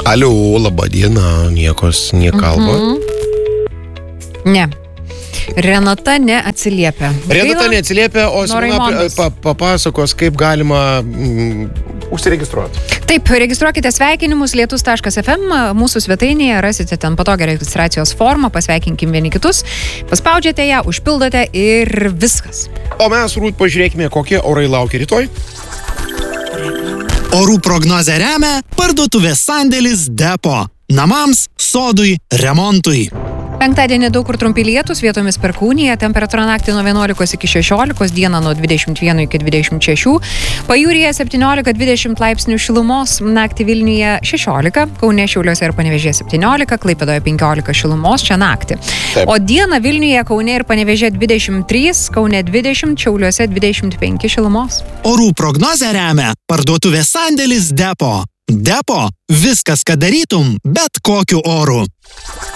Alio, laba diena, niekas nekalba. Ne. Renata neatsiliepia. Renata neatsiliepia, o Simona papasakos, kaip galima užsiregistruoti. Taip, registruokite sveikinimus lietus.fm, mūsų svetainėje rasite ten patogią registracijos formą, pasveikinkim vieni kitus, paspaudžiate ją, užpildote ir viskas. O mes, Rūt, pažiūrėkime, kokie orai laukia rytoj. Orų prognozę remia parduotuvės sandėlis Depo. Namams, sodui, remontui. Penktadienį daug kur trumpi lietūs, vietomis perkūnija, temperatūra naktį nuo 11 iki 16, dieną nuo 21 iki 26, pajūryje 17-20 laipsnių šilumos, naktį Vilniuje 16, Kaune, Šiauliuose ir Panevėžyje 17, Klaipėdoje 15 šilumos čia naktį. Taip. O dieną Vilniuje, Kaune ir Panevėžyje 23, Kaune 20, Šiauliuose 25 šilumos. Orų prognozę remia parduotuvės sandėlis Depo. Depo – viskas, ką darytum, bet kokiu oru.